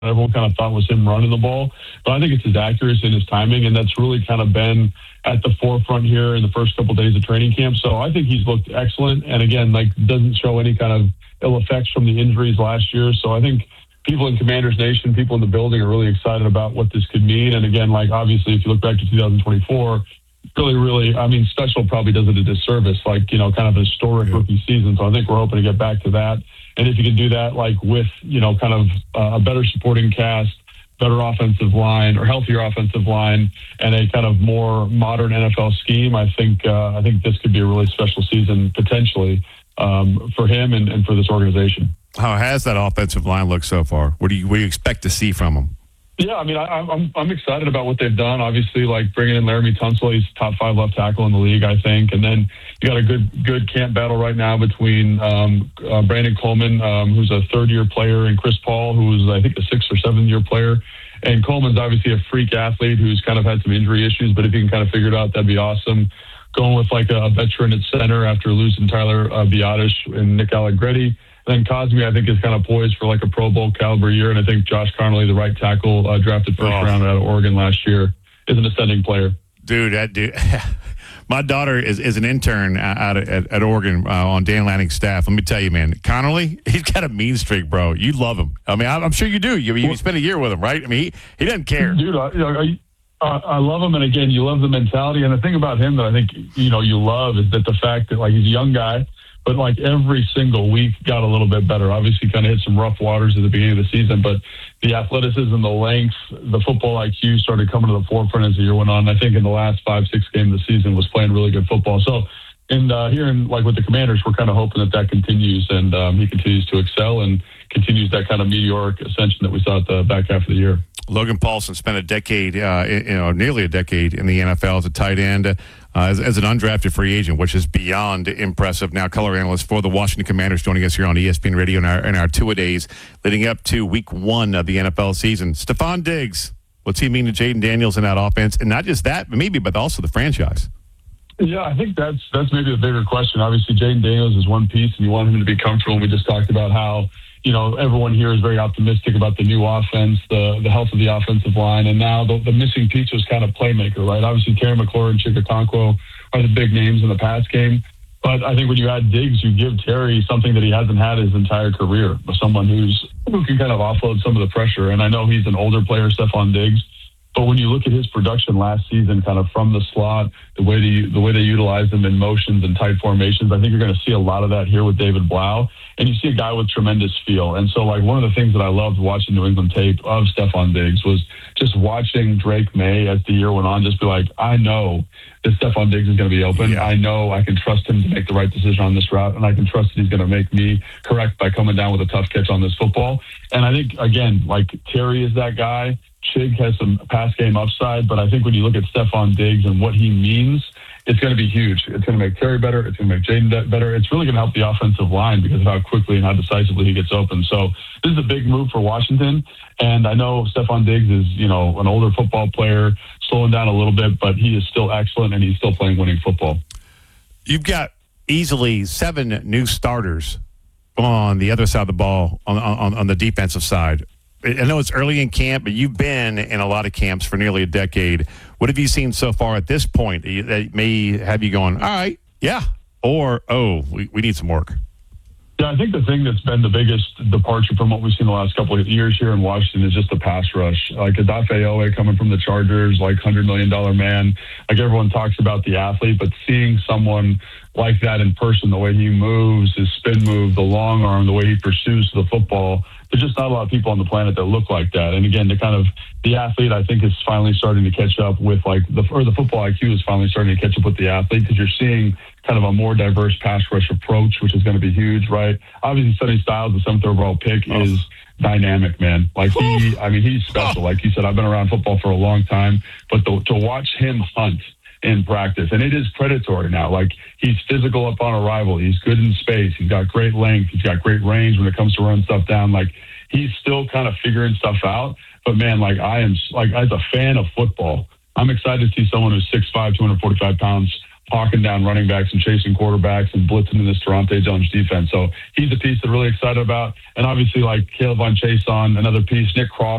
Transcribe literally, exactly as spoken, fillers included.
everyone kind of thought was him running the ball. But I think it's his accuracy and his timing, and that's really kind of been at the forefront here in the first couple of days of training camp. So I think he's looked excellent, and again, like doesn't show any kind of ill effects from the injuries last year. So I think people in Commanders Nation, people in the building are really excited about what this could mean. And again, like obviously, if you look back to two thousand twenty-four, really, really, I mean, special probably does it a disservice, like, you know, kind of a historic yeah. rookie season. So I think we're hoping to get back to that. And if you can do that, like with, you know, kind of uh, a better supporting cast, better offensive line or healthier offensive line, and a kind of more modern N F L scheme, I think uh, I think this could be a really special season potentially um, for him and, and for this organization. How has that offensive line looked so far? What do you what do you expect to see from them? Yeah, I mean, I, I'm I'm excited about what they've done. Obviously, like bringing in Laramie Tunsil, he's top five left tackle in the league, I think. And then you got a good good camp battle right now between um, uh, Brandon Coleman, um, who's a third year player, and Chris Paul, who's I think a sixth or seventh year player. And Coleman's obviously a freak athlete who's kind of had some injury issues, but if he can kind of figure it out, that'd be awesome. Going with like a, a veteran at center after losing Tyler uh, Biadasz and Nick Allegretti. Then Cosme, I think, is kind of poised for like a Pro Bowl caliber year. And I think Josh Connolly, the right tackle, uh, drafted first oh. round out of Oregon last year, is an ascending player. Dude, that dude. My daughter is, is an intern out at, at, at Oregon uh, on Dan Lanning's staff. Let me tell you, man, Connolly, he's got a mean streak, bro. You love him. I mean, I'm sure you do. You, you spent a year with him, right? I mean, he, he doesn't care. Dude, I, you know, I, uh, I love him. And again, you love the mentality. And the thing about him that I think, you know, you love is that the fact that, like, he's a young guy, but like every single week got a little bit better. Obviously kind of hit some rough waters at the beginning of the season, but the athleticism, the length, the football I Q started coming to the forefront as the year went on. I think in the last five, six games of the season was playing really good football. So in uh, here in like with the Commanders, we're kind of hoping that that continues and um, he continues to excel and continues that kind of meteoric ascension that we saw at the back half of the year. Logan Paulson spent a decade, uh, you know, nearly a decade in the N F L as a tight end, uh, as, as an undrafted free agent, which is beyond impressive. Now, color analyst for the Washington Commanders, joining us here on E S P N Radio in our, in our two-a-days leading up to week one of the N F L season. Stefon Diggs, what's he mean to Jayden Daniels in that offense? And not just that, but maybe, but also the franchise. Yeah, I think that's that's maybe the bigger question. Obviously, Jayden Daniels is one piece, and you want him to be comfortable. And we just talked about how, you know, everyone here is very optimistic about the new offense, the the health of the offensive line, and now the, the missing piece was kind of playmaker, right? Obviously, Terry McLaurin, Chika Okonkwo are the big names in the pass game, but I think when you add Diggs, you give Terry something that he hasn't had his entire career, someone who's who can kind of offload some of the pressure. And I know he's an older player, Stefon Diggs, but when you look at his production last season, kind of from the slot, the way they, the way they utilize them in motions and tight formations, I think you're going to see a lot of that here with David Blau. And you see a guy with tremendous feel. And so, like, one of the things that I loved watching New England tape of Stefon Diggs was just watching Drake May as the year went on, just be like, I know that Stefon Diggs is going to be open. Yeah. I know I can trust him to make the right decision on this route, and I can trust that he's going to make me correct by coming down with a tough catch on this football. And I think, again, like, Terry is that guy. Chig has some pass game upside, but I think when you look at Stefon Diggs and what he means, it's going to be huge. It's going to make Terry better. It's going to make Jayden better. It's really going to help the offensive line because of how quickly and how decisively he gets open. So this is a big move for Washington. And I know Stefon Diggs is, you know, an older football player, slowing down a little bit, but he is still excellent and he's still playing winning football. You've got easily seven new starters on the other side of the ball, on on, on the defensive side. I know it's early in camp, but you've been in a lot of camps for nearly a decade. What have you seen so far at this point that may have you going, all right, yeah, or, oh, we, we need some work? Yeah, I think the thing that's been the biggest departure from what we've seen the last couple of years here in Washington is just the pass rush. Like Odafe Oweh coming from the Chargers, like one hundred million dollars man. Like everyone talks about the athlete, but seeing someone like that in person, the way he moves, his spin move, the long arm, the way he pursues the football, there's just not a lot of people on the planet that look like that. And again, the kind of the athlete, I think, is finally starting to catch up with like the or the football I Q is finally starting to catch up with the athlete because you're seeing kind of a more diverse pass rush approach, which is going to be huge, right? Obviously, Sonny Styles, the seventh overall pick, oh. is dynamic, man. Like he, I mean, he's special. Like you said, I've been around football for a long time, but the, to watch him hunt in practice, and it is predatory now. Like he's physical up on arrival. He's good in space. He's got great length. He's got great range when it comes to running stuff down. Like he's still kind of figuring stuff out. But man, like I am, like as a fan of football, I'm excited to see someone who's six five, two hundred forty-five pounds, hawking down running backs and chasing quarterbacks and blitzing in this Toronto Jones defense. So he's a piece that I'm really excited about. And obviously, like Caleb Von Chase on another piece, Nick Crawford.